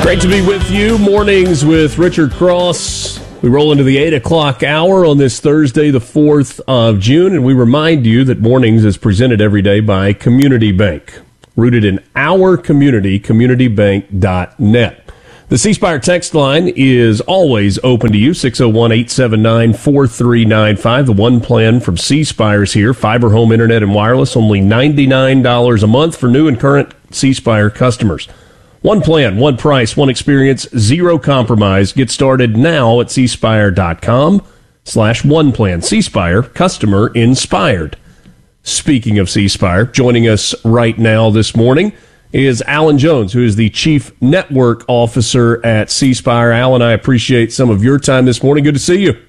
Great to be with you. Mornings with Richard Cross. We roll into the 8 o'clock hour on this Thursday, the 4th of June, and we remind you that Mornings is presented every day by Community Bank. Rooted in our community, communitybank.net. The C Spire text line is always open to you, 601-879-4395. The one plan from C Spire's here, fiber home internet and wireless, only $99 a month for new and current C Spire customers. One plan, one price, one experience, zero compromise. Get started now at cspire.com/one plan. C Spire, customer inspired. Speaking of C Spire, joining us right now this morning is Alan Jones, who is the Chief Network Officer at C Spire. Alan, I appreciate some of your time this morning. Good to see you.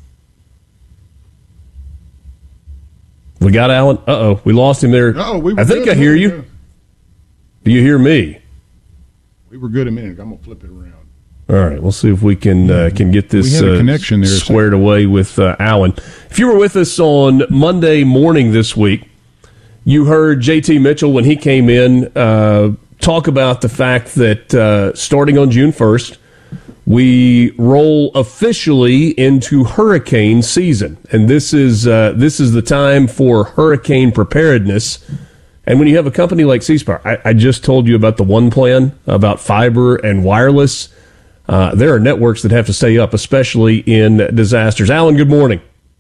We got Alan? Uh-oh, we lost him there. I think I hear you. Do you hear me? We were good a minute. I'm going to flip it around. All right, we'll see if we can get this connection there squared away with Alan. If you were with us on Monday morning this week, you heard J.T. Mitchell, when he came in, talk about the fact that starting on June 1st, we roll officially into hurricane season. And this is the time for hurricane preparedness. And when you have a company like C Spire, I just told you about the one plan, about fiber and wireless. There are networks that have to stay up, especially in disasters. Alan, good morning.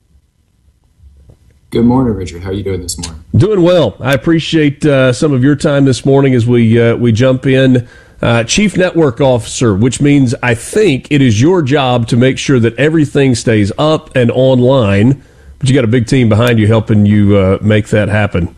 Good morning, Richard. How are you doing this morning? Doing well. I appreciate some of your time this morning as we jump in. Chief Network Officer, which means I think it is your job to make sure that everything stays up and online, but you got a big team behind you helping you make that happen.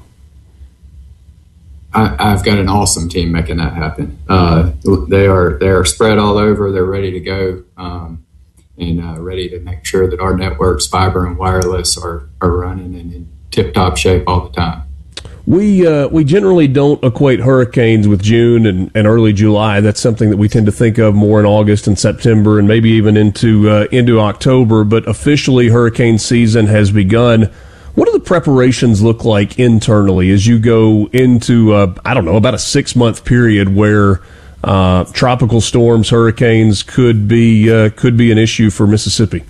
I've got an awesome team making that happen. They are spread all over. They're ready to go and ready to make sure that our networks, fiber and wireless, are running and in tip-top shape all the time. We generally don't equate hurricanes with June and early July. That's something that we tend to think of more in August and September and maybe even into October. But officially, hurricane season has begun. What do the preparations look like internally as you go into, about a 6-month period where tropical storms, hurricanes could be an issue for Mississippi?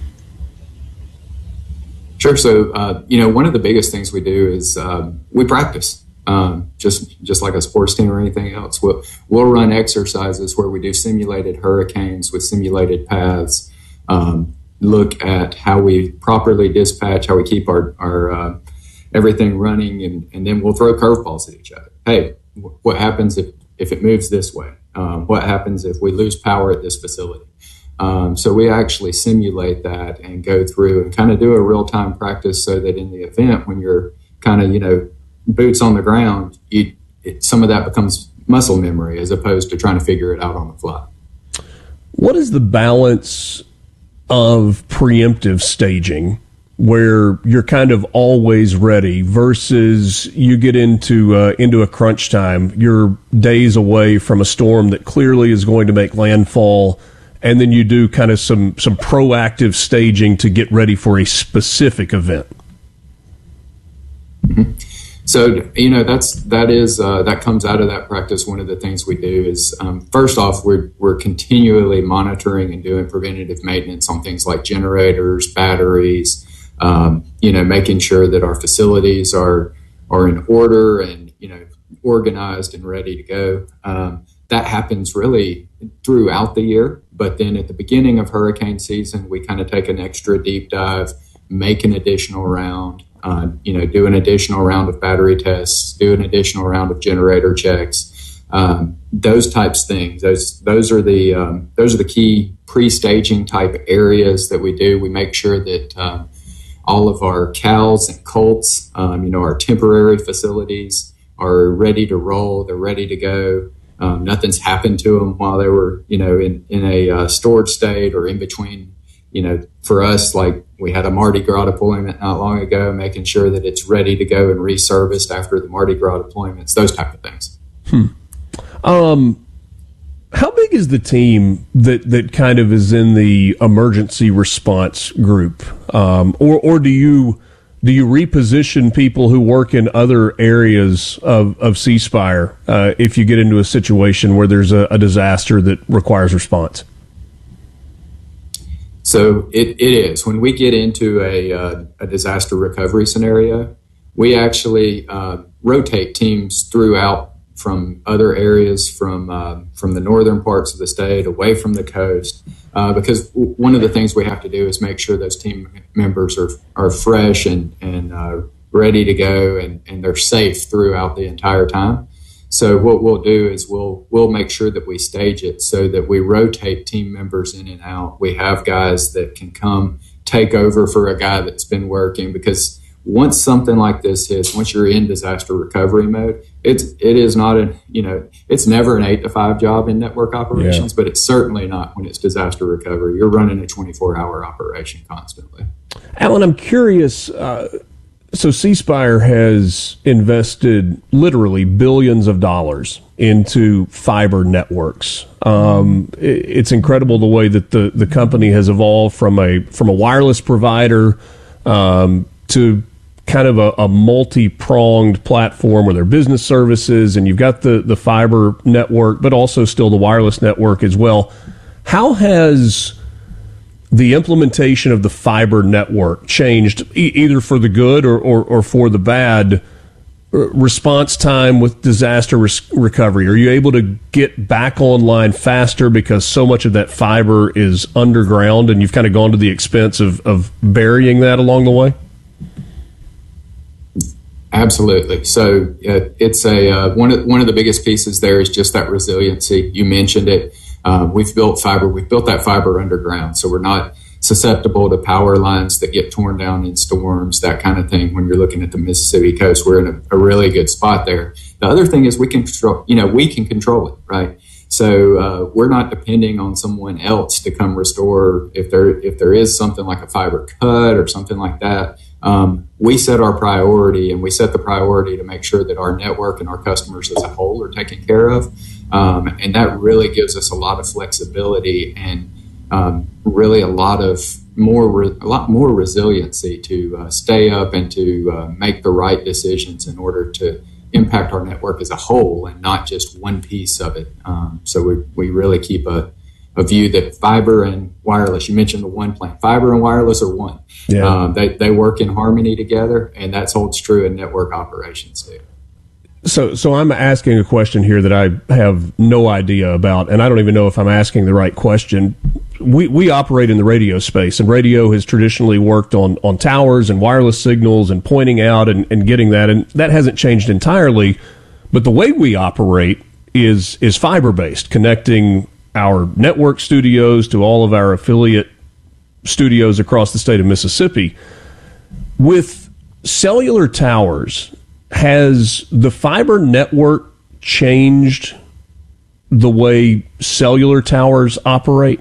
Sure. So, one of the biggest things we do is we practice, just like a sports team or anything else. We'll run exercises where we do simulated hurricanes with simulated paths. Look at how we properly dispatch, how we keep our everything running, and then we'll throw curveballs at each other. Hey, what happens if it moves this way? What happens if we lose power at this facility? So we actually simulate that and go through and kind of do a real-time practice so that in the event when you're kind of, boots on the ground, some of that becomes muscle memory as opposed to trying to figure it out on the fly. What is the balance of preemptive staging where you're kind of always ready versus you get into a crunch time, you're days away from a storm that clearly is going to make landfall, and then you do kind of some proactive staging to get ready for a specific event? Mm-hmm. So, that comes out of that practice. One of the things we do is, first off, we're continually monitoring and doing preventative maintenance on things like generators, batteries, making sure that our facilities are in order and, organized and ready to go. That happens really throughout the year. But then at the beginning of hurricane season, we kind of take an extra deep dive, make an additional round, do an additional round of battery tests, do an additional round of generator checks, those types of things. Those are the key pre-staging type areas that we do. We make sure that all of our CALs and COLTs, our temporary facilities are ready to roll. They're ready to go. Nothing's happened to them while they were, in a storage state or in between. For us, like we had a Mardi Gras deployment not long ago, making sure that it's ready to go and reserviced after the Mardi Gras deployments, those type of things. How big is the team that kind of is in the emergency response group? Or do you do you reposition people who work in other areas of C Spire if you get into a situation where there's a disaster that requires response? So it is. When we get into a disaster recovery scenario, we actually rotate teams throughout from other areas, from the northern parts of the state, away from the coast, because one of the things we have to do is make sure those team members are fresh and ready to go, and they're safe throughout the entire time. So what we'll do is we'll make sure that we stage it so that we rotate team members in and out. We have guys that can come take over for a guy that's been working, because once something like this hits, once you're in disaster recovery mode, it is not it's never an 8 to 5 job in network operations, but it's certainly not when it's disaster recovery. You're running a 24-hour operation constantly. Alan, I'm curious. So C Spire has invested literally billions of dollars into fiber networks. It's incredible the way that the company has evolved from a wireless provider to kind of a multi-pronged platform where there are business services, and you've got the fiber network, but also still the wireless network as well. How has the implementation of the fiber network changed, either for the good or for the bad, response time with disaster recovery? Are you able to get back online faster because so much of that fiber is underground and you've kind of gone to the expense of burying that along the way? Absolutely. So it's one of the biggest pieces there is just that resiliency. You mentioned it. We've built fiber. We've built that fiber underground, so we're not susceptible to power lines that get torn down in storms, that kind of thing. When you're looking at the Mississippi coast, we're in a really good spot there. The other thing is we can control it, right? So we're not depending on someone else to come restore if there is something like a fiber cut or something like that. We set our priority, and we set the priority to make sure that our network and our customers as a whole are taken care of. And that really gives us a lot of flexibility and really a lot more resiliency to stay up and to make the right decisions in order to impact our network as a whole and not just one piece of it. So we really keep a view that fiber and wireless, you mentioned the one plan, fiber and wireless are one. Yeah. They work in harmony together, and that holds true in network operations too. So I'm asking a question here that I have no idea about, and I don't even know if I'm asking the right question. We operate in the radio space, and radio has traditionally worked on towers and wireless signals and pointing out and getting that, and that hasn't changed entirely. But the way we operate is fiber-based, connecting our network studios to all of our affiliate studios across the state of Mississippi. With cellular towers, has the fiber network changed the way cellular towers operate?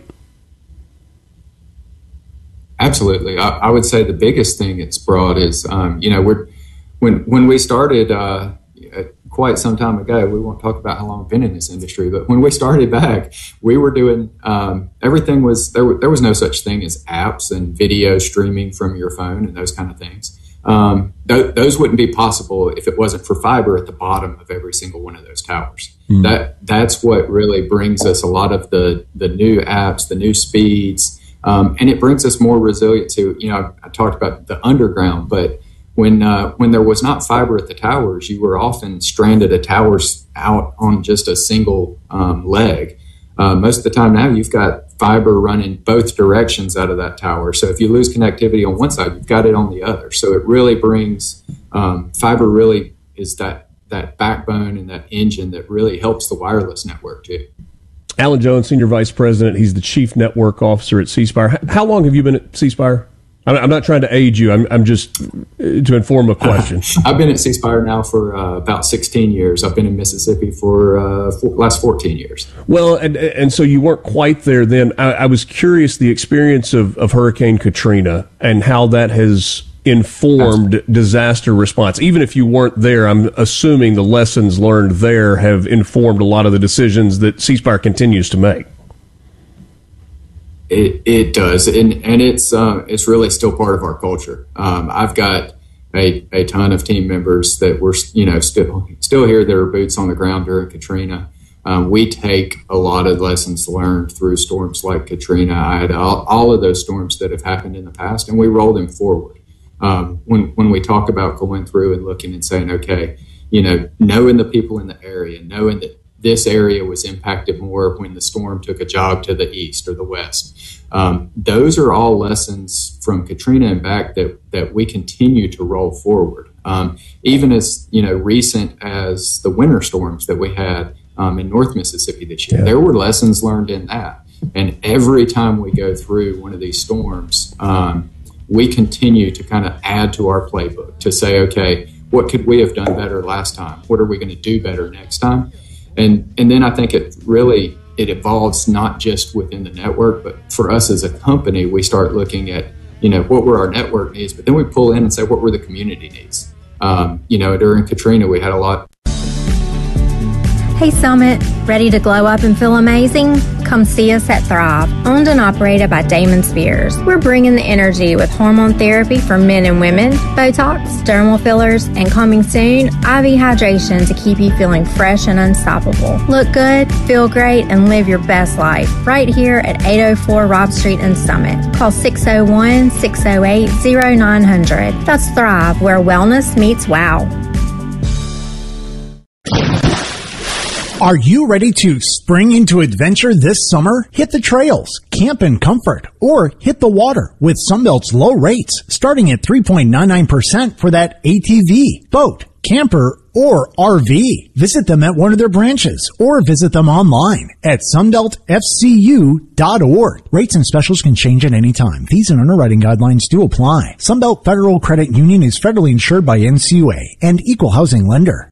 Absolutely. I would say the biggest thing it's brought is, when we started quite some time ago, we won't talk about how long I've been in this industry, but when we started back, we were doing, everything was, there was no such thing as apps and video streaming from your phone and those kind of things. Those wouldn't be possible if it wasn't for fiber at the bottom of every single one of those towers. That's what really brings us a lot of the new apps, the new speeds, and it brings us more resiliency. I talked about the underground, but when there was not fiber at the towers, you were often stranded at towers out on just a single leg. Most of the time now, you've got fiber running both directions out of that tower. So if you lose connectivity on one side, you've got it on the other. So it really brings, fiber really is that backbone and that engine that really helps the wireless network too. Alan Jones, Senior Vice President. He's the Chief Network Officer at C Spire. How long have you been at C Spire? I'm not trying to age you. I'm just to inform a question. I've been at C Spire now for about 16 years. I've been in Mississippi for last 14 years. Well, and so you weren't quite there then. I was curious the experience of Hurricane Katrina and how that has informed disaster response. Even if you weren't there, I'm assuming the lessons learned there have informed a lot of the decisions that C Spire continues to make. It does, and it's really still part of our culture. I've got a ton of team members that were, still here that are boots on the ground during Katrina. We take a lot of lessons learned through storms like Katrina. I had all of those storms that have happened in the past, and we roll them forward. When we talk about going through and looking and saying, okay, knowing the people in the area, knowing that this area was impacted more when the storm took a jog to the east or the west. Those are all lessons from Katrina and back that we continue to roll forward. Even as, recent as the winter storms that we had in North Mississippi this year, there were lessons learned in that. And every time we go through one of these storms, we continue to kind of add to our playbook to say, okay, what could we have done better last time? What are we going to do better next time? And then I think it evolves not just within the network, but for us as a company, we start looking at, what were our network needs, but then we pull in and say, what were the community needs? During Katrina, we had a lot. Hey Summit, ready to glow up and feel amazing? Come see us at Thrive, owned and operated by Damon Spears. We're bringing the energy with hormone therapy for men and women, Botox, dermal fillers, and coming soon, IV hydration to keep you feeling fresh and unstoppable. Look good, feel great, and live your best life right here at 804 Robb Street in Summit. Call 601-608-0900. That's Thrive, where wellness meets wow. Are you ready to spring into adventure this summer? Hit the trails, camp in comfort, or hit the water with Sunbelt's low rates, starting at 3.99% for that ATV, boat, camper, or RV. Visit them at one of their branches or visit them online at sunbeltfcu.org. Rates and specials can change at any time. Fees and underwriting guidelines do apply. Sunbelt Federal Credit Union is federally insured by NCUA and equal housing lender.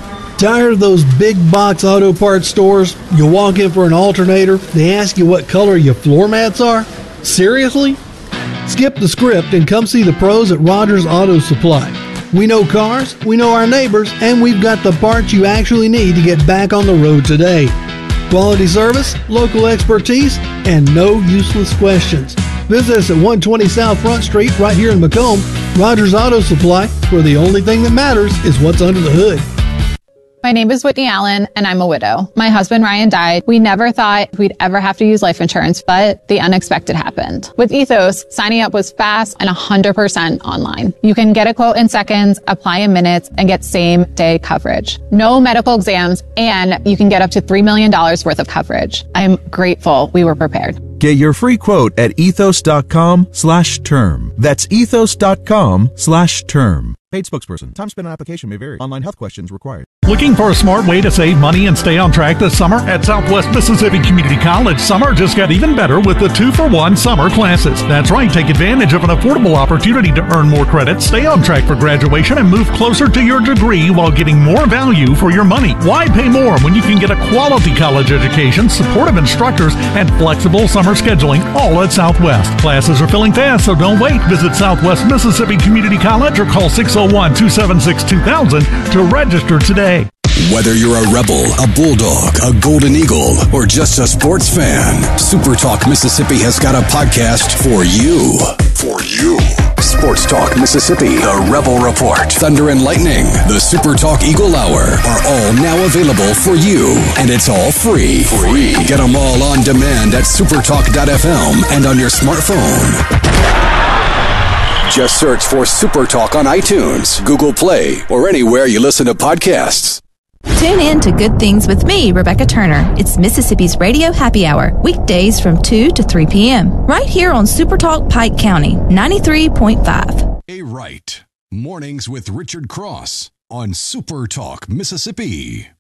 Tired of those big box auto parts stores? You walk in for an alternator, they ask you what color your floor mats are? Seriously? Skip the script and come see the pros at Rogers Auto Supply. We know cars, we know our neighbors, and we've got the parts you actually need to get back on the road today. Quality service, local expertise, and no useless questions. Visit us at 120 South Front Street right here in Macomb. Rogers Auto Supply, where the only thing that matters is what's under the hood. My name is Whitney Allen, and I'm a widow. My husband, Ryan, died. We never thought we'd ever have to use life insurance, but the unexpected happened. With Ethos, signing up was fast and 100% online. You can get a quote in seconds, apply in minutes, and get same-day coverage. No medical exams, and you can get up to $3 million worth of coverage. I'm grateful we were prepared. Get your free quote at ethos.com/term. That's ethos.com/term. Paid spokesperson. Time spent on application may vary. Online health questions required. Looking for a smart way to save money and stay on track this summer? At Southwest Mississippi Community College, summer just got even better with the 2-for-1 summer classes. That's right, take advantage of an affordable opportunity to earn more credits, stay on track for graduation, and move closer to your degree while getting more value for your money. Why pay more when you can get a quality college education, supportive instructors, and flexible summer scheduling all at Southwest? Classes are filling fast, so don't wait. Visit Southwest Mississippi Community College or call 601-276-2000 to register today. Whether you're a Rebel, a Bulldog, a Golden Eagle, or just a sports fan, Super Talk Mississippi has got a podcast for you. For you. Sports Talk Mississippi, the Rebel Report, Thunder and Lightning, the Super Talk Eagle Hour are all now available for you. And it's all free. Get them all on demand at supertalk.fm and on your smartphone. Just search for Super Talk on iTunes, Google Play, or anywhere you listen to podcasts. Tune in to Good Things with me, Rebecca Turner. It's Mississippi's Radio Happy Hour, weekdays from 2 to 3 p.m. right here on Super Talk Pike County, 93.5. A Right. Mornings with Richard Cross on Super Talk Mississippi.